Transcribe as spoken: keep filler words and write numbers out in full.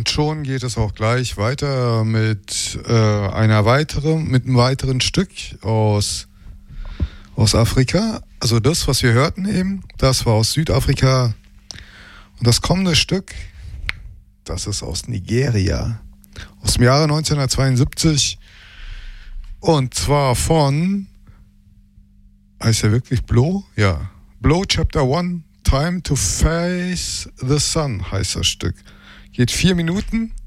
Und schon geht es auch gleich weiter mit äh, einer weiteren, mit einem weiteren Stück aus, aus Afrika. Also das, was wir hörten eben, das war aus Südafrika. Und das kommende Stück, das ist aus Nigeria, aus dem Jahre neunzehnhundertzweiundsiebzig. Und zwar von, heißt er wirklich Blow? Ja. Blow Chapter One, Time to Face the Sun heißt das Stück. Geht vier Minuten